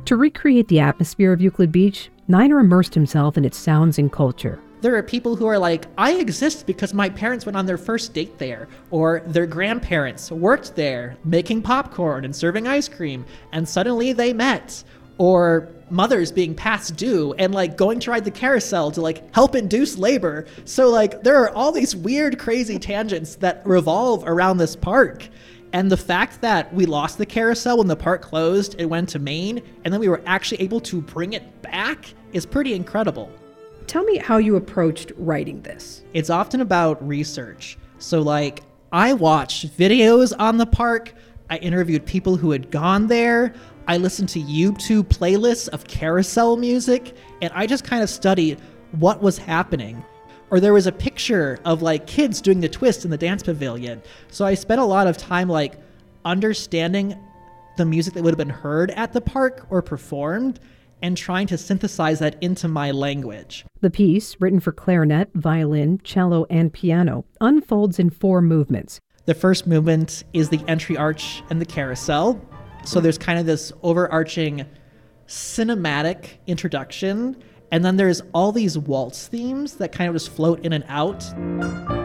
To recreate the atmosphere of Euclid Beach, Niner immersed himself in its sounds and culture. There are people who are like, I exist because my parents went on their first date there, or their grandparents worked there making popcorn and serving ice cream, and suddenly they met. Or mothers being past due and like going to ride the carousel to like help induce labor. So like there are all these weird, crazy tangents that revolve around this park. And the fact that we lost the carousel when the park closed, it went to Maine, and then we were actually able to bring it back is pretty incredible. Tell me how you approached writing this. It's often about research. So like I watched videos on the park, I interviewed people who had gone there, I listened to YouTube playlists of carousel music, and I just kind of studied what was happening. Or there was a picture of like kids doing the twist in the dance pavilion. So I spent a lot of time like understanding the music that would have been heard at the park or performed and trying to synthesize that into my language. The piece, written for clarinet, violin, cello, and piano, unfolds in 4 movements. The first movement is the entry arch and the carousel. So there's kind of this overarching cinematic introduction, and then there's all these waltz themes that kind of just float in and out.